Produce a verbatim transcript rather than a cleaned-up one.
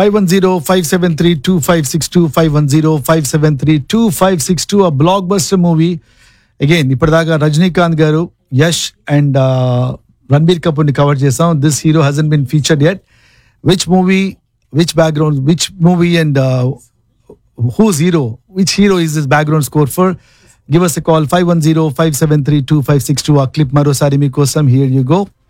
five one zero, five seven three, two five six two, five one zero, five seven three, two five six two, a blockbuster movie. Again, ఇప్పటిదాకా రజనీకాంత్ గారు, Yash and Ranbir Kapoor ని cover చేసాం. This hero hasn't been featured yet. Which movie, which background, which movie and uh, whose hero, which hero is this background score for? Give us a call, five one zero, five seven three, two five six two. A clip marosari meekosam. Here you go.